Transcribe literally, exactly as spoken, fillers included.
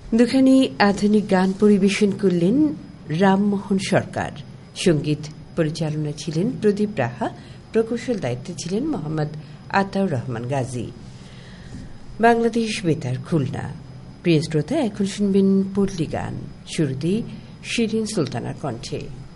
দুখানি আধুনিক গান পরিবেশন করলেন রামমোহন সরকার। সঙ্গীত পরিচালনা ছিলেন প্রদীপ রাহা, প্রকৌশল দায়িত্বে ছিলেন মোহাম্মদ আতাউর রহমান গাজী। বাংলাদেশ বেতার, খুলনা। প্রিয় শ্রোতা, এখন শুনবেন পল্লী গান। শুরুতেই শিরিন সুলতানার কণ্ঠে।